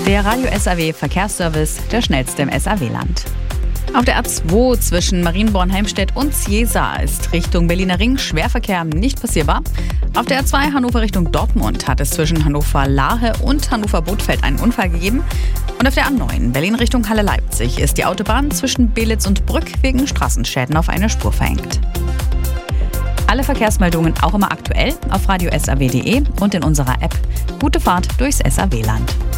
Der Radio SAW Verkehrsservice, der schnellste im SAW-Land. Auf der A2 zwischen Marienborn-Heimstedt und Ciesa ist Richtung Berliner Ring Schwerverkehr nicht passierbar. Auf der A2 Hannover Richtung Dortmund hat es zwischen Hannover-Lahe und Hannover-Bothfeld einen Unfall gegeben. Und auf der A9 Berlin Richtung Halle-Leipzig ist die Autobahn zwischen Belitz und Brück wegen Straßenschäden auf eine Spur verengt. Alle Verkehrsmeldungen auch immer aktuell auf radiosaw.de und in unserer App. Gute Fahrt durchs SAW-Land.